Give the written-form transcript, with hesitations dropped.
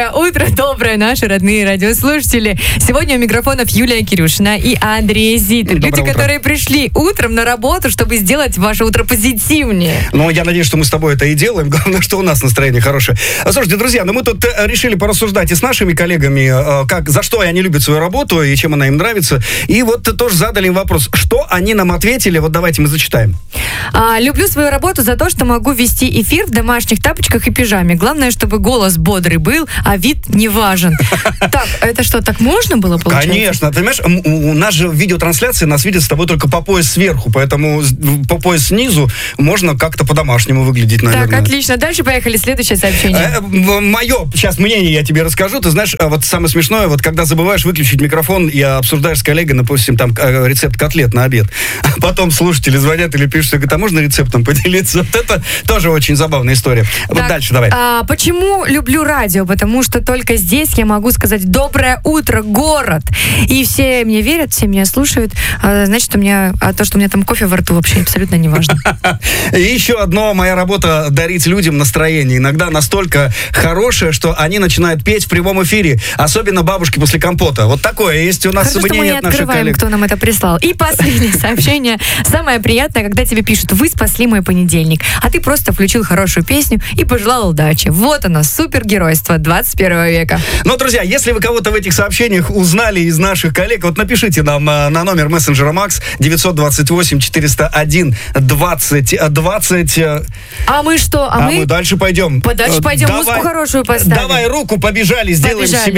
утро, доброе, наши родные радиослушатели. Сегодня у микрофонов Юлия Кирюшина и Андрей Зитер. Люди, которые пришли утром на работу, чтобы сделать ваше утро позитивнее. Ну, я надеюсь, что мы с тобой это и делаем. Главное, что у нас настроение хорошее. Слушайте, друзья, мы тут решили порассуждать и с нашими коллегами, за что они любят свою работу и чем она им нравится. И вот тоже задали им вопрос, что они нам ответили. Вот давайте мы зачитаем. Люблю свою работу за то, что могу вести эфир в домашних тапочках и пижаме. Главное, чтобы голос бодрый был, а вид не важен. Так, это что, так можно было, получается? Конечно. Ты понимаешь, у нас же в видеотрансляции нас видят с тобой только по пояс сверху, поэтому по пояс снизу можно как-то по-домашнему выглядеть, наверное. Так, отлично. Дальше поехали. Следующее сообщение. Мое сейчас мнение я тебе расскажу. Ты знаешь, вот самое смешное, вот когда забываешь выключить микрофон и обсуждаешь с коллегой, допустим, там рецепт котлет на обед. Потом слушатели звонят или пишут, говорят, а можно рецептом поделиться? Вот это тоже очень забавная история. Вот так, дальше давай. Почему люблю радио? Потому что только здесь я могу сказать «Доброе утро, город!» И все мне верят, все меня слушают. Значит, то, что у меня там кофе во рту, вообще абсолютно не важно. И еще одно, моя работа — дарить людям настроение. Иногда настолько хорошее, что они начинают петь в прямом эфире. Особенно бабушки после компота. Вот такое есть у нас мнение от наших коллег. Открываем, кто нам это прислал. И последнее сообщение. Самое приятное, когда тебе пишут: «Вы спасли мой понедельник», а ты просто включил хорошую песню и пожелал удачи. Вот оно, супергеройство 21 века. Ну, друзья, если вы кого-то в этих сообщениях узнали из наших коллег, вот напишите нам на номер мессенджера Макс 928-401-2020. А мы что? Мы дальше пойдем. Дальше пойдем, музыку хорошую поставим. Давай руку, побежали, сделаем себе